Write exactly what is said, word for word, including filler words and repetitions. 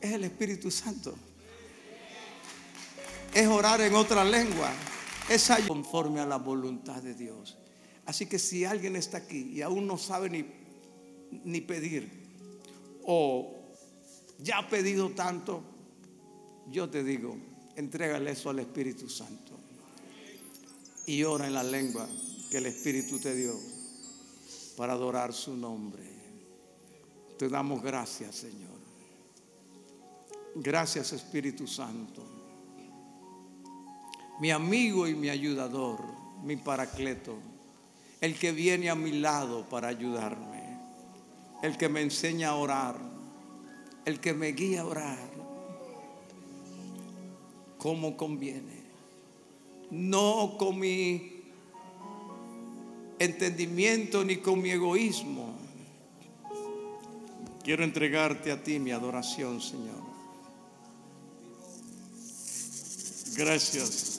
es el Espíritu Santo. Es orar en otra lengua. Es ayudar conforme a la voluntad de Dios. Así que si alguien está aquí y aún no sabe ni, ni pedir, o ya ha pedido tanto, yo te digo, entrégale eso al Espíritu Santo y ora en la lengua que el Espíritu te dio para adorar su nombre. Te damos gracias, Señor. Gracias, Espíritu Santo, mi amigo y mi ayudador, mi paracleto, el que viene a mi lado para ayudarme, el que me enseña a orar, el que me guía a orar como conviene, no con mi entendimiento ni con mi egoísmo. Quiero entregarte a ti mi adoración, Señor. Gracias.